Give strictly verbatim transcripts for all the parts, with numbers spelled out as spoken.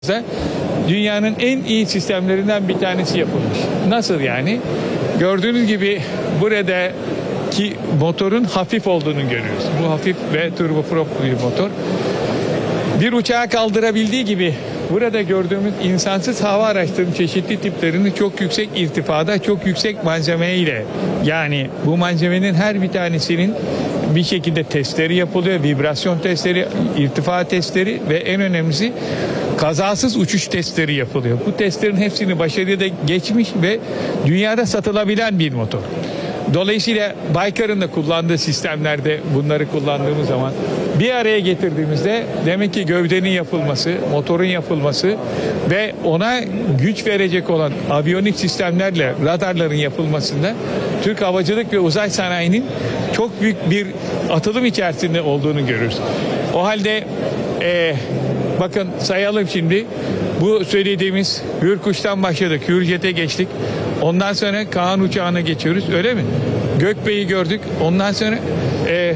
Dünyanın en iyi sistemlerinden bir tanesi yapılmış. Nasıl yani? Gördüğünüz gibi buradaki motorun hafif olduğunu görüyoruz. Bu hafif ve turboprop bir motor. Bir uçağı kaldırabildiği gibi burada gördüğümüz insansız hava araçlarının çeşitli tiplerini çok yüksek irtifada, çok yüksek malzemeyle, yani bu malzemenin her bir tanesinin bir şekilde testleri yapılıyor. Vibrasyon testleri, irtifa testleri ve en önemlisi kazasız uçuş testleri yapılıyor. Bu testlerin hepsini başarıyla geçmiş ve dünyada satılabilen bir motor. Dolayısıyla Baykar'ın da kullandığı sistemlerde bunları kullandığımız zaman bir araya getirdiğimizde demek ki gövdenin yapılması, motorun yapılması ve ona güç verecek olan aviyonik sistemlerle radarların yapılmasında Türk Havacılık ve Uzay Sanayi'nin çok büyük bir atılım içerisinde olduğunu görürüz. O halde e, bakın sayalım şimdi. Bu söylediğimiz Hürkuş'tan başladık, Hürjet'e geçtik. Ondan sonra Kaan uçağına geçiyoruz, öyle mi? Gökbey'i gördük. Ondan sonra e,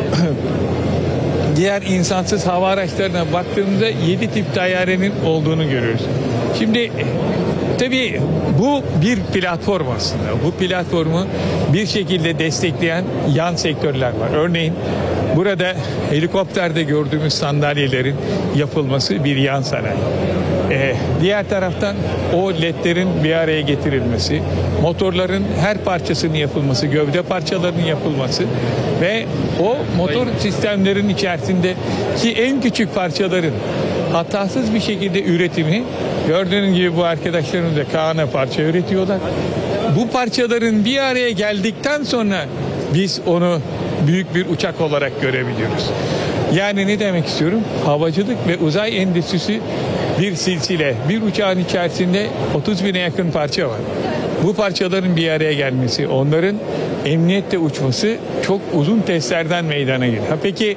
diğer insansız hava araçlarına baktığımızda yedi tip tayyarenin olduğunu görüyoruz. Şimdi tabii bu bir platform aslında. Bu platformu bir şekilde destekleyen yan sektörler var. Örneğin burada helikopterde gördüğümüz sandalyelerin yapılması bir yan sanayi. Ee, diğer taraftan o ledlerin bir araya getirilmesi, motorların her parçasının yapılması, gövde parçalarının yapılması ve o motor sistemlerin içerisindeki en küçük parçaların hatasız bir şekilde üretimi, gördüğünüz gibi bu arkadaşlarımız da Kaan'a parça üretiyorlar. Bu parçaların bir araya geldikten sonra biz onu büyük bir uçak olarak görebiliyoruz. Yani ne demek istiyorum? Havacılık ve uzay endüstrisi bir silsile. Bir uçağın içerisinde otuz bine yakın parça var. Bu parçaların bir araya gelmesi, onların emniyetle uçması çok uzun testlerden meydana geliyor. Ha peki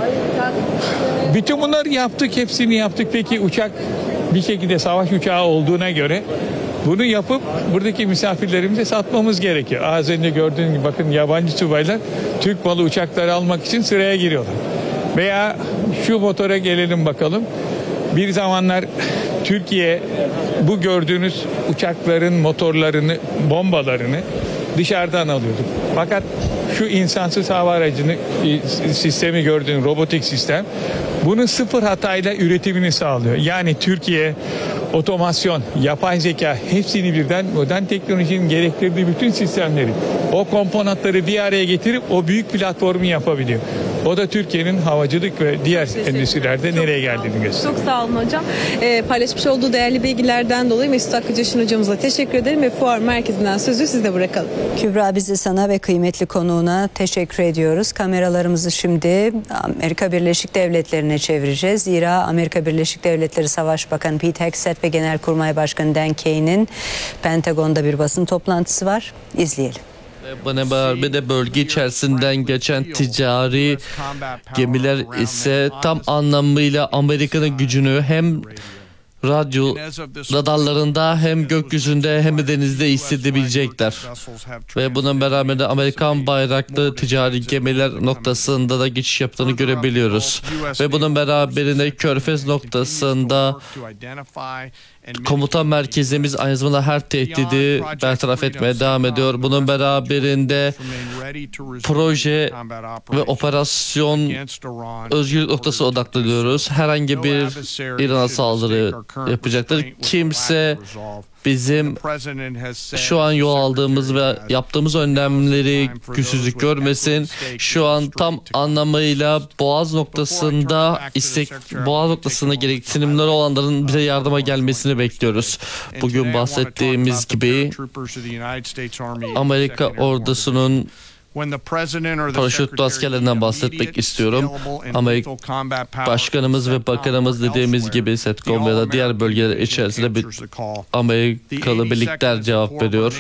bütün bunları yaptık, hepsini yaptık. Peki uçak bir şekilde savaş uçağı olduğuna göre bunu yapıp buradaki misafirlerimize satmamız gerekiyor. Az önce gördüğünüz gibi bakın yabancı subaylar Türk malı uçakları almak için sıraya giriyorlar. Veya şu motora gelelim bakalım. Bir zamanlar Türkiye bu gördüğünüz uçakların motorlarını, bombalarını dışarıdan alıyorduk. Fakat şu insansız hava aracını sistemi gördüğün robotik sistem bunun sıfır hatayla üretimini sağlıyor. Yani Türkiye otomasyon, yapay zeka hepsini birden modern teknolojinin gerektirdiği bütün sistemleri, o komponentleri bir araya getirip o büyük platformu yapabiliyor. O da Türkiye'nin havacılık ve diğer endüstrilerde çok nereye geldiğini gösteriyor. Çok sağ olun hocam. Ee, paylaşmış olduğu değerli bilgilerden dolayı Mesut Hakkıcaş'ın hocamıza teşekkür ederim ve fuar merkezinden sözü sizde bırakalım. Kübra, bizi sana ve kıymetli konuğuna teşekkür ediyoruz. Kameralarımızı şimdi Amerika Birleşik Devletleri'ne çevireceğiz. Zira Amerika Birleşik Devletleri Savaş Bakanı Pete Hegseth ve Genelkurmay Başkanı Dan Kane'in Pentagon'da bir basın toplantısı var. İzleyelim. Buna beraber de bölge içerisinden geçen ticari gemiler ise tam anlamıyla Amerika'nın gücünü hem radyo radarlarında hem gökyüzünde hem de denizde hissedebilecekler. Ve bunun beraber de Amerikan bayraklı ticari gemiler noktasında da geçiş yaptığını görebiliyoruz. Ve bunun beraberinde Körfez noktasında komutan merkezimiz aynı zamanda her tehdidi bertaraf etmeye devam ediyor. Bunun beraberinde proje ve operasyon özgürlük noktası odaklanıyoruz. Herhangi bir İran'a saldırı yapacaktır. Kimse bizim şu an yol aldığımız ve yaptığımız önlemleri güçsüzlük görmesin. Şu an tam anlamıyla Boğaz noktasında istek Boğaz noktasında gereksinimleri olanların bize yardıma gelmesini bekliyoruz. Bugün bahsettiğimiz gibi Amerika ordusunun paraşütlü askerlerinden bahsetmek istiyorum. Amerika Başkanımız ve Bakanımız dediğimiz gibi SETCOM ya da diğer bölgeler içerisinde bir Amerikalı birlikler cevap veriyor.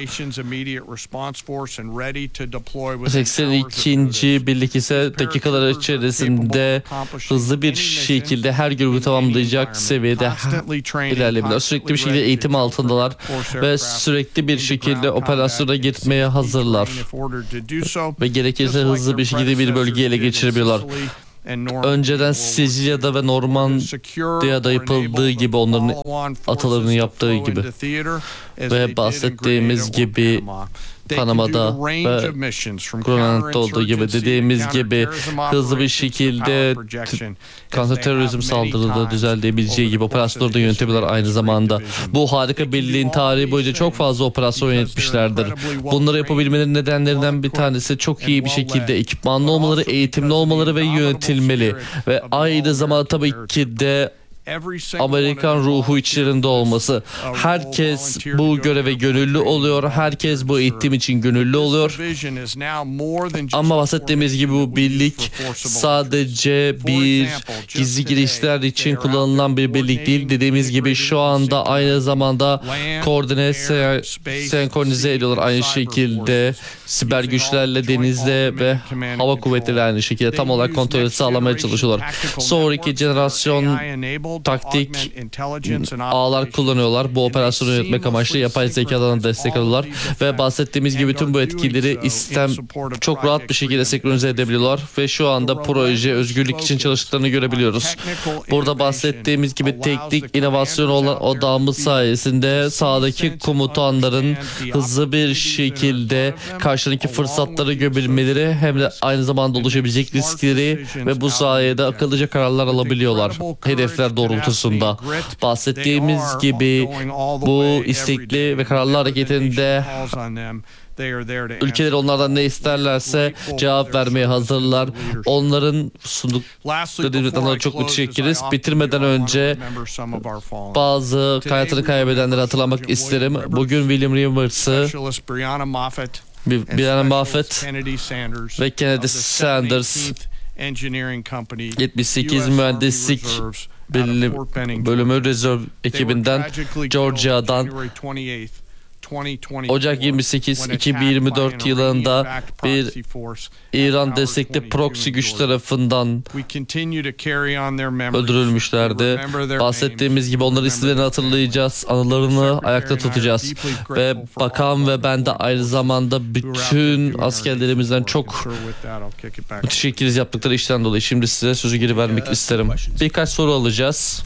seksen ikinci birlik ise dakikalar içerisinde hızlı bir şekilde her görevi tamamlayacak seviyede ilerleyebilirler. Sürekli bir şekilde eğitim altındalar ve sürekli bir şekilde operasyona gitmeye hazırlar. Ve gerekirse hızlı bir şekilde bir bölgeyi ele geçirebiliyorlar. önceden Sicilya'da ve Normandiya'da yapıldığı gibi, onların atalarının yaptığı gibi ve bahsettiğimiz gibi Panama'da ve Grönland'da olduğu gibi, dediğimiz gibi hızlı bir şekilde kontrterörizm saldırıları düzenleyebileceği gibi operasyonları da yönetebilirler aynı zamanda. Bu harika birliğin tarihi boyunca çok fazla operasyon yönetmişlerdir. Bunları yapabilmenin nedenlerinden bir tanesi çok iyi bir şekilde ekipmanlı olmaları, eğitimli olmaları ve yönetilmeli. Ve aynı zamanda tabii ki de Amerikan ruhu içlerinde olması. Herkes bu göreve gönüllü oluyor. Herkes bu eğitim için gönüllü oluyor. Ama bahsettiğimiz gibi bu birlik sadece bir gizli girişler için kullanılan bir birlik değil. Dediğimiz gibi şu anda aynı zamanda koordine, senkronize ediyorlar aynı şekilde. Siber güçlerle, denizde ve hava kuvvetleri aynı şekilde tam olarak kontrolü sağlamaya çalışıyorlar. Sonraki jenerasyon taktik ağlar kullanıyorlar. Bu operasyonu yönetmek amaçlı yapay zekadan destek alıyorlar ve bahsettiğimiz gibi tüm bu etkileri istem çok rahat bir şekilde senkronize edebiliyorlar ve şu anda proje özgürlük için çalıştıklarını görebiliyoruz. Burada bahsettiğimiz gibi teknik inovasyon olan odamız sayesinde sahadaki komutanların hızlı bir şekilde karşıdaki fırsatları görebilmeleri hem de aynı zamanda oluşabilecek riskleri ve bu sayede akıllıca kararlar alabiliyorlar. Hedefler doğrultusunda. Bahsettiğimiz gibi bu istekli ve kararlı hareketinde ülkeler onlardan ne isterlerse cevap vermeye hazırlar. Onların sundukları çok müteşekkiriz. Bitirmeden önce bazı hayatını kaybedenleri hatırlamak isterim. Bugün William Rivers'ı, Brianna Moffat ve Kennedy Sanders yetmiş sekiz mühendislik bilim bölümü rezerv ekibinden Georgia'dan Ocak yirmi sekiz iki bin yirmi dört yılında bir İran destekli proxy güç tarafından öldürülmüşlerdi. Bahsettiğimiz gibi onların isimlerini hatırlayacağız, anılarını ayakta tutacağız. Ve bakan ve ben de aynı zamanda bütün askerlerimizden çok müteşekkiriz yaptıkları işten dolayı. Şimdi size sözü geri vermek isterim. Birkaç soru alacağız.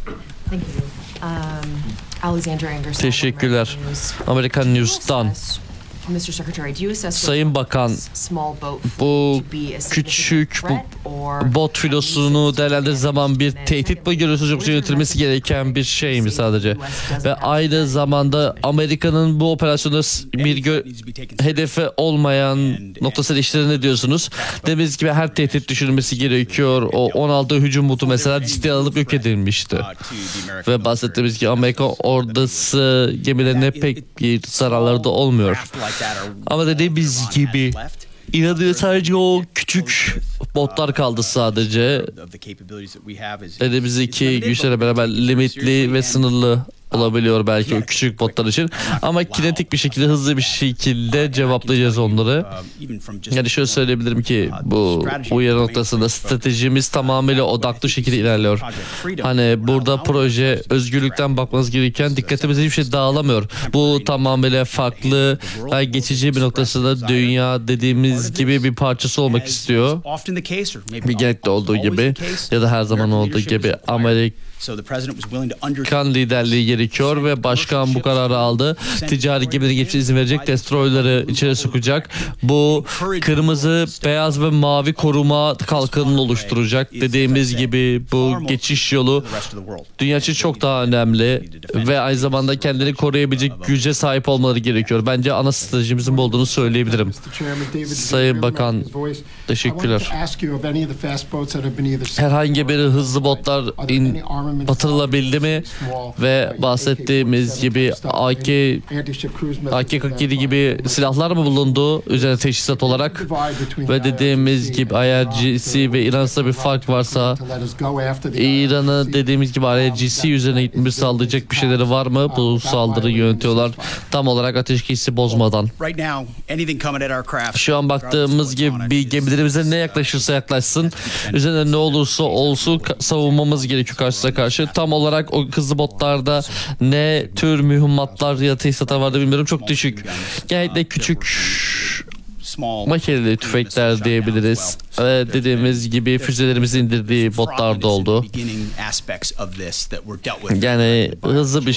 Teşekkürler. Amerikan News'tan. Sayın Bakan, bu küçük bu bot filosunu değerlendirdiği zaman bir tehdit mi görüyorsunuz, yoksa yönetilmesi gereken bir şey mi sadece? Ve aynı zamanda Amerika'nın bu operasyonda bir gö- hedefe olmayan noktasal işleri ne diyorsunuz? Dediğimiz gibi her tehdit düşünülmesi gerekiyor. O on altı hücum botu mesela ciddiye alınıp yok edilmişti. Ve bahsettiğimiz gibi Amerika ordusu gemilerine pek bir zararları da olmuyor. Ama dediğimiz gibi İran'da sadece o küçük botlar kaldı sadece. Elimizdeki güçlere beraber limitli ve sınırlı olabiliyor belki o küçük botlar için. Ama kinetik bir şekilde, hızlı bir şekilde cevaplayacağız onları. Yani şöyle söyleyebilirim ki bu uyarı noktasında stratejimiz tamamıyla odaklı şekilde ilerliyor. Hani burada proje özgürlükten bakmanız gereken, dikkatimiz hiçbir şey dağılamıyor. Bu tamamıyla farklı ve geçici bir noktasında dünya dediğimiz gibi bir parçası olmak istiyor. Bir genellikle olduğu gibi ya da her zaman olduğu gibi Amerika kan liderliği gerekiyor ve başkan bu kararı aldı. Ticari gemilere geçişe izin verecek, destroyer'ları içeri sokacak. Bu kırmızı, beyaz ve mavi koruma kalkanını oluşturacak. Dediğimiz gibi bu geçiş yolu dünya için çok daha önemli ve aynı zamanda kendini koruyabilecek güce sahip olmaları gerekiyor. Bence ana stratejimizin bu olduğunu söyleyebilirim. Sayın Bakan, teşekkürler. Herhangi bir hızlı botlar in batırılabildi mi ve bahsettiğimiz gibi A K kırk yedi gibi silahlar mı bulundu üzerine teşhisat olarak ve dediğimiz gibi I R G C ve İran arasında bir fark varsa İran'ı dediğimiz gibi I R G C üzerine gitmemiz sağlayacak bir şeyleri var mı? Bu saldırıyı yönetiyorlar tam olarak ateşkesi bozmadan. Şu an baktığımız gibi bir gemilerimize ne yaklaşırsa yaklaşsın, üzerine ne olursa olsun savunmamız gerekiyor karşısına karşı. Tam olarak o hızlı botlarda ne tür mühimmatlar ya tesisatlar vardı bilmiyorum, çok düşük. Genellikle küçük makineli tüfekler diyebiliriz. Ve dediğimiz gibi füzelerimizi indirdiği botlar da oldu. Yani hızlı bir